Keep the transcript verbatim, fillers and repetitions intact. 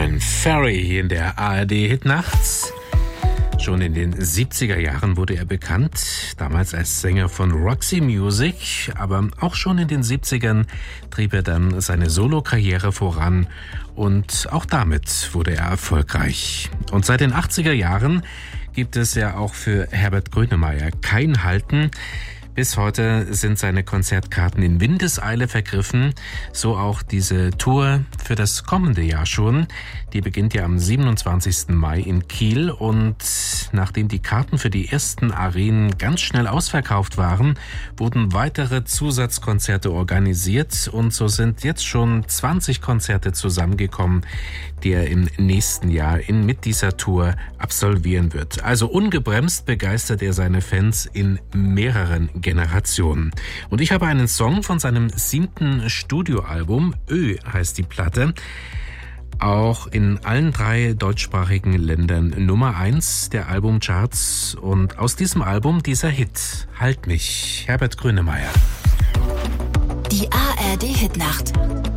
Brian Ferry in der A R D-Hitnacht. Schon in den siebziger Jahren wurde er bekannt, damals als Sänger von Roxy Music, aber auch schon in den siebzigern trieb er dann seine Solokarriere voran und auch damit wurde er erfolgreich. Und seit den achtziger Jahren gibt es ja auch für Herbert Grönemeyer kein Halten. Bis heute sind seine Konzertkarten in Windeseile vergriffen, so auch diese Tour für das kommende Jahr schon. Die beginnt ja am siebenundzwanzigsten Mai in Kiel und nachdem die Karten für die ersten Arenen ganz schnell ausverkauft waren, wurden weitere Zusatzkonzerte organisiert und so sind jetzt schon zwanzig Konzerte zusammengekommen, die er im nächsten Jahr in, mit dieser Tour absolvieren wird. Also ungebremst begeistert er seine Fans in mehreren Generationen. Und ich habe einen Song von seinem siebten Studioalbum, Ö heißt die Platte, auch in allen drei deutschsprachigen Ländern Nummer eins der Albumcharts. Und aus diesem Album dieser Hit, Halt mich, Herbert Grönemeyer. Die A R D-Hitnacht.